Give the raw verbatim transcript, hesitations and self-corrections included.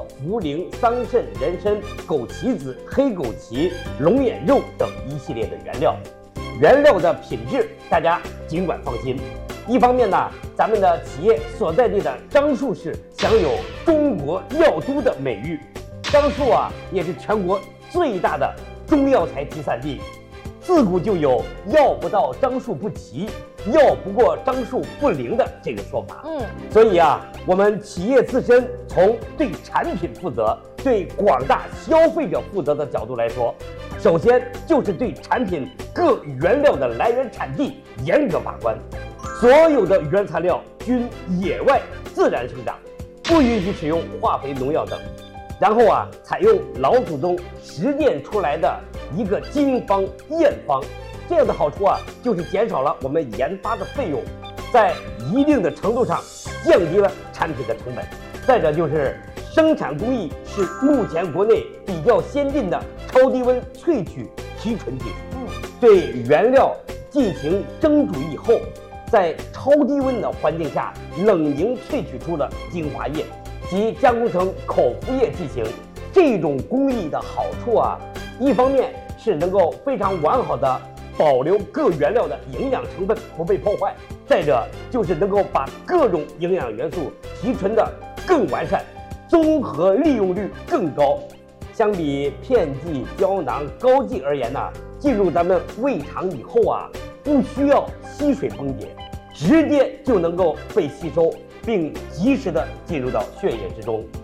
括茯苓、桑葚、人参、枸杞子、黑枸杞、龙眼肉等一系列的原料。原料的品质，大家尽管放心。一方面呢，咱们的企业所在地的樟树市享有中国药都的美誉，樟树啊也是全国最大的中药材集散地。自古就有“药不到樟树不齐，药不过樟树不灵”的这个说法。嗯，所以啊，我们企业自身从对产品负责、对广大消费者负责的角度来说，首先就是对产品各原料的来源产地严格把关，所有的原材料均野外自然生长，不允许使用化肥、农药等。然后啊，采用老祖宗实践出来的一个经方验方，这样的好处啊，就是减少了我们研发的费用，在一定的程度上降低了产品的成本。再者就是生产工艺是目前国内比较先进的超低温萃取提纯技术，对原料进行蒸煮以后，在超低温的环境下冷凝萃取出了精华液，及加工成口服液剂型。这种工艺的好处啊，一方面是能够非常完好的保留各原料的营养成分不被破坏，再者就是能够把各种营养元素提纯的更完善，综合利用率更高。相比片剂、胶囊、膏剂而言呢、啊，进入咱们胃肠以后啊，不需要吸水崩解，直接就能够被吸收，并及时的进入到血液之中。